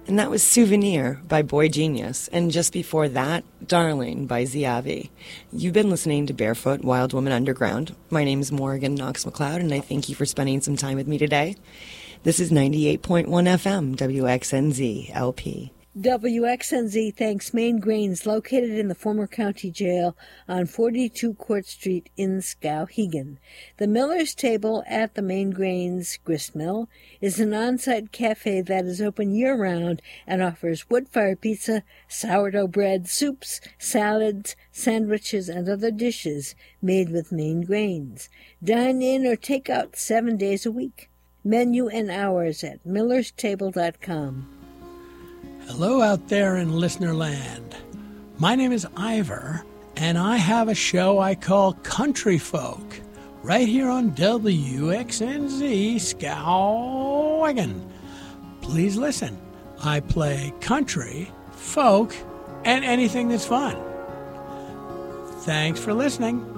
And that was Souvenir by Boy Genius. And just before that, Darling by Ziavi. You've been listening to Barefoot Wild Woman Underground. My name is Morgan Knox McLeod, and I thank you for spending some time with me today. This is 98.1 FM, WXNZ LP. WXNZ thanks Main Grains, located in the former county jail on 42 Court Street in Skowhegan. The Miller's Table at the Main Grains Gristmill is an on-site cafe that is open year-round and offers wood-fired pizza, sourdough bread, soups, salads, sandwiches, and other dishes made with Main Grains. Dine in or take out 7 days a week. Menu and hours at millerstable.com. Hello out there in listener land. My name is Ivor, and I have a show I call Country Folk, right here on WXNZ Skowhegan. Please listen. I play country, folk, and anything that's fun. Thanks for listening.